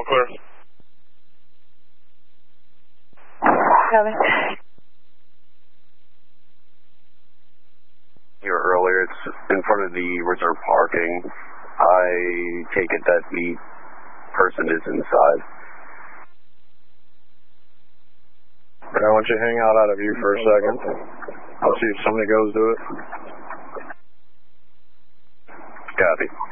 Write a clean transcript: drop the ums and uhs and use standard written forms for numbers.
clear. Copy. Here earlier, it's in front of the reserve parking. I take it that the person is inside. Okay, I want you to hang out of view for a second. I'll see if somebody goes to it. Copy.